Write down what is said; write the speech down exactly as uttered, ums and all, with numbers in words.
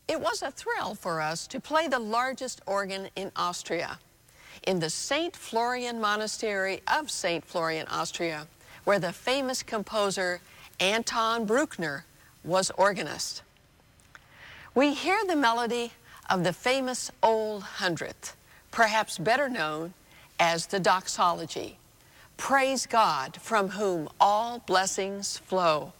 It was a thrill for us to play the largest organ in Austria, in the Saint Florian Monastery of Saint Florian, Austria, where the famous composer Anton Bruckner was organist. We hear the melody of the famous Old Hundredth, perhaps better known as the Doxology. Praise God, from whom all blessings flow.